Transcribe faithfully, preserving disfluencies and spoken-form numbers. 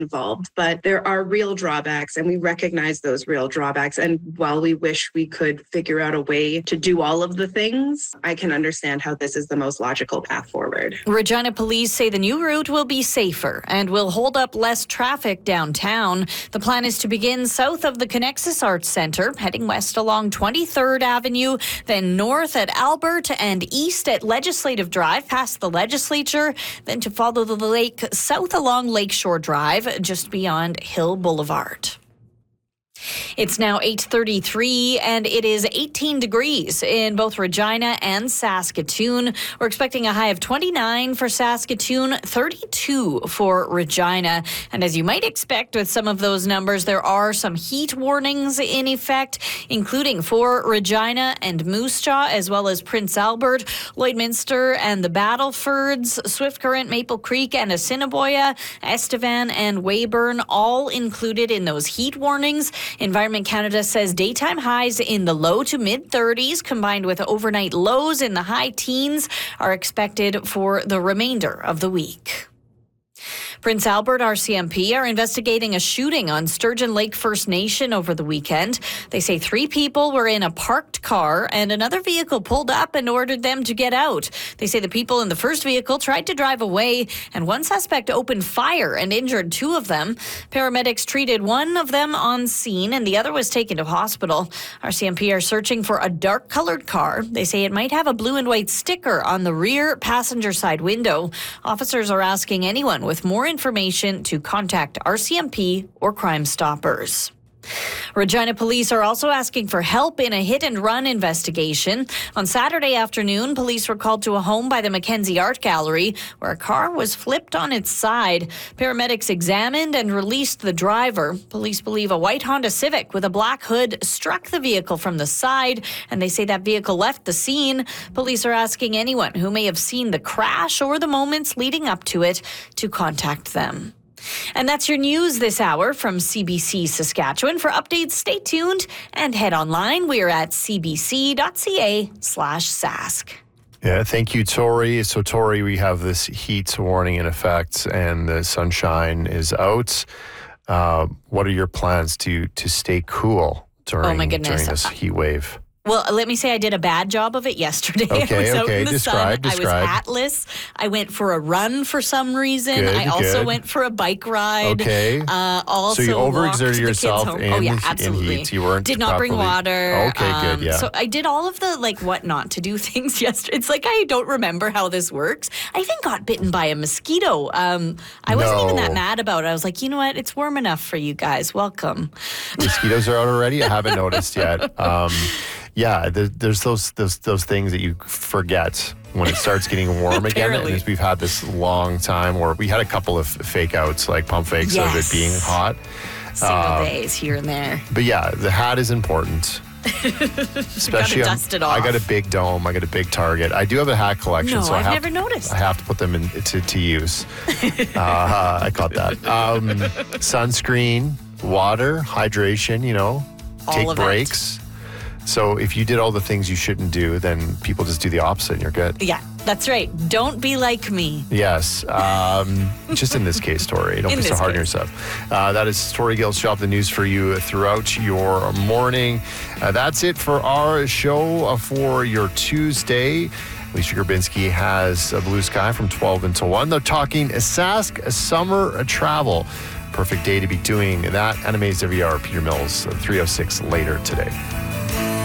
involved, but there are real drawbacks and we recognize those real drawbacks. And while we wish we could figure out a way to do all of the things, I can understand how this is the most logical path forward. Regina police say the new route will be safer and will hold up less traffic downtown. The plan is to begin south of the Connexus Arts Centre, heading west along twenty-third Avenue, then north at Albert and east at Legislative Drive past the legislature, then to follow the lake south along Lakeshore Drive just beyond Hill Boulevard. It's now eight thirty-three and it is eighteen degrees in both Regina and Saskatoon. We're expecting a high of twenty-nine for Saskatoon, thirty-two for Regina. And as you might expect with some of those numbers, there are some heat warnings in effect, including for Regina and Moose Jaw, as well as Prince Albert, Lloydminster and the Battlefords, Swift Current, Maple Creek and Assiniboia, Estevan and Weyburn, all included in those heat warnings. Environment Canada says daytime highs in the low to mid thirties combined with overnight lows in the high teens are expected for the remainder of the week. Prince Albert R C M P are investigating a shooting on Sturgeon Lake First Nation over the weekend. They say three people were in a parked car and another vehicle pulled up and ordered them to get out. They say the people in the first vehicle tried to drive away and one suspect opened fire and injured two of them. Paramedics treated one of them on scene and the other was taken to hospital. R C M P are searching for a dark colored car. They say it might have a blue and white sticker on the rear passenger side window. Officers are asking anyone with more information to contact R C M P or Crime Stoppers. Regina police are also asking for help in a hit-and-run investigation. On Saturday afternoon, police were called to a home by the Mackenzie Art Gallery where a car was flipped on its side. Paramedics examined and released the driver. Police believe a white Honda Civic with a black hood struck the vehicle from the side, and they say that vehicle left the scene. Police are asking anyone who may have seen the crash or the moments leading up to it to contact them. And that's your news this hour from C B C Saskatchewan. For updates, stay tuned and head online. We are at cbc.ca slash sask. Yeah, thank you, Tori. So, Tori, we have this heat warning in effect and the sunshine is out. Uh, what are your plans to to stay cool during, oh my goodness. during this heat wave? Well, let me say I did a bad job of it yesterday. Okay, I was out okay. in the Describe, sun. describe. I was hatless. I went for a run for some reason. Good, I also good. went for a bike ride. Okay. Uh, also so you overexerted walked the yourself kids home. in, oh, yeah, in absolutely. heat. You weren't Did not properly... bring water. Okay, um, good, yeah. So I did all of the, like, what not to do things yesterday. It's like I don't remember how this works. I even got bitten by a mosquito. Um, I wasn't No. even that mad about it. I was like, you know what? It's warm enough for you guys. Welcome. Mosquitoes are out already? I haven't noticed yet. Um, yeah, there, there's those, those those things that you forget when it starts getting warm again. Apparently. And we've had this long time where we had a couple of fake outs, like pump fakes of it Yes. being hot. Single Um, days here and there. But yeah, the hat is important. Especially, Gotta on- dust it I off. got a big dome. I got a big Target. I do have a hat collection, No, so I I've have never to, noticed. I have to put them in to, to use. uh, I caught that. Um, sunscreen, water, hydration. You know, All take of it. breaks. So if you did all the things you shouldn't do, then people just do the opposite and you're good. Yeah, that's right. Don't be like me. Yes. Um, just in this case, Tori. Don't In be so this hard on case. yourself. Uh, that is Tori Gill. She'll have the news for you throughout your morning. Uh, that's it for our show uh, for your Tuesday. Lisa Grabinski has a Blue Sky from twelve until one. They're talking Sask summer travel. Perfect day to be doing that. And Amazed Every Hour, Peter Mills, three oh six later today.